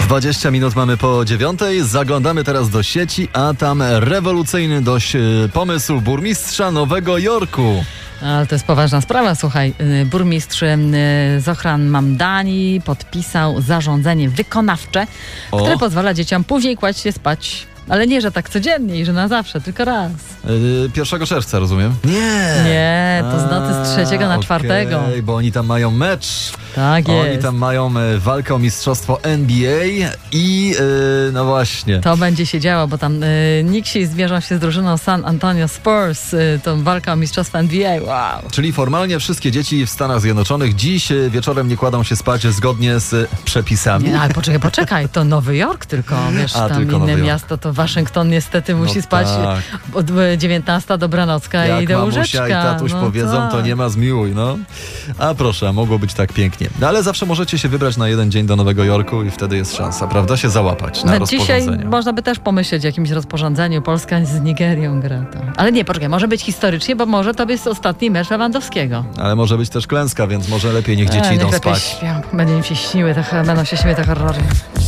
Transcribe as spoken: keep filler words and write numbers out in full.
dwadzieścia minut mamy po dziewiątej. Zaglądamy teraz do sieci, a tam rewolucyjny dość pomysł burmistrza Nowego Jorku. Ale to jest poważna sprawa, słuchaj. Burmistrz Zohran Mamdani podpisał zarządzenie wykonawcze, O. które pozwala dzieciom później kłaść się spać. Ale nie, że tak codziennie i że na zawsze, tylko raz. Yy, pierwszego czerwca, rozumiem? Nie! Nie, to z nocy z trzeciego na okej, czwartego. Bo oni tam mają mecz. Tak jest. Oni tam mają e, walkę o mistrzostwo N B A i e, no właśnie. To będzie się działo, bo tam y, Knicksi zmierzą się z drużyną San Antonio Spurs. Y, to walka o mistrzostwo N B A. Wow. Czyli formalnie wszystkie dzieci w Stanach Zjednoczonych dziś e, wieczorem nie kładą się spać zgodnie z e, przepisami. Nie, ale poczekaj, poczekaj, to Nowy Jork tylko, wiesz, A, tam tylko inne Nowy Jork. miasto, to Waszyngton niestety musi No spać tak. od dziewiętnasta dobranocka Jak i do mamusia łóżeczka. i tatuś no powiedzą, tak. to nie ma zmiłuj, no. A proszę, mogło być tak pięknie. No ale zawsze możecie się wybrać na jeden dzień do Nowego Jorku i wtedy jest szansa, prawda, się załapać na No, dzisiaj rozporządzenie. można by też pomyśleć o jakimś rozporządzeniu. Polska z Nigerią gra to. Ale nie, poczekaj, może być historycznie, bo może to jest ostatni mecz Lewandowskiego. Ale może być też klęska, więc może lepiej niech dzieci A, idą niech lepiej spać. śpią. Będzie im się śniły te, będą się śniły te horrory.